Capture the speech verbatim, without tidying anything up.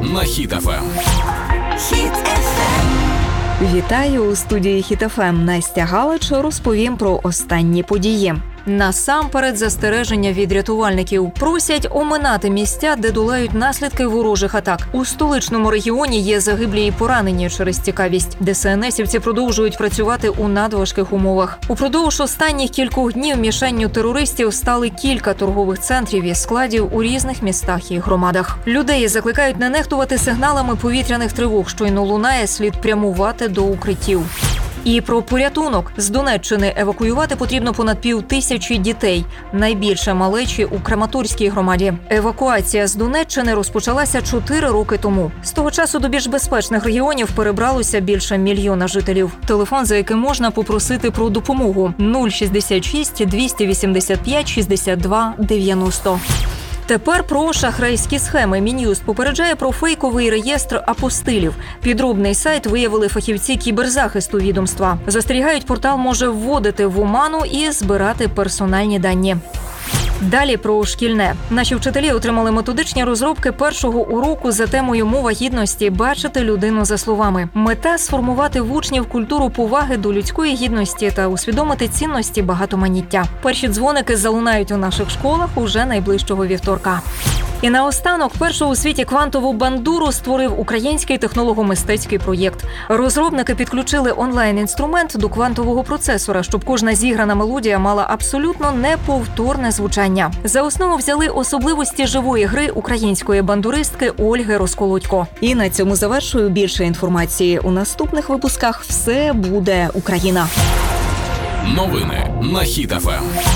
на Хіт еф ем. Хіт еф ем. Вітаю у студії Хіт еф ем. Настя Галич розповім про останні події. Насамперед застереження від рятувальників. Просять оминати місця, де долають наслідки ворожих атак. У столичному регіоні є загиблі і поранені через цікавість. де ес ен есівці продовжують працювати у надважких умовах. Упродовж останніх кількох днів мішенню терористів стали кілька торгових центрів і складів у різних містах і громадах. Людей закликають не нехтувати сигналами повітряних тривог. Щойно лунає, слід прямувати до укриттів. І про порятунок. З Донеччини евакуювати потрібно понад пів тисячі дітей. Найбільше малечі у Краматорській громаді. Евакуація з Донеччини розпочалася чотири роки тому. З того часу до більш безпечних регіонів перебралося більше мільйона жителів. Телефон, за яким можна попросити про допомогу – нуль шістдесят шість двісті вісімдесят п'ять шістдесят два дев'яносто. Тепер про шахрайські схеми. Мін'юст попереджає про фейковий реєстр апостилів. Підробний сайт виявили фахівці кіберзахисту відомства. Застерігають, портал може вводити в оману і збирати персональні дані. Далі про шкільне. Наші вчителі отримали методичні розробки першого уроку за темою «Мова гідності. Бачити людину за словами». Мета – сформувати в учнів культуру поваги до людської гідності та усвідомити цінності багатоманіття. Перші дзвоники залунають у наших школах уже найближчого вівторка. І наостанок, першу у світі квантову бандуру створив український технолого-мистецький проєкт. Розробники підключили онлайн-інструмент до квантового процесора, щоб кожна зіграна мелодія мала абсолютно неповторне звучання. За основу взяли особливості живої гри української бандуристки Ольги Росколодько. І на цьому завершую. Більше інформації у наступних випусках. Все буде Україна. Новини на Хіт еф ем.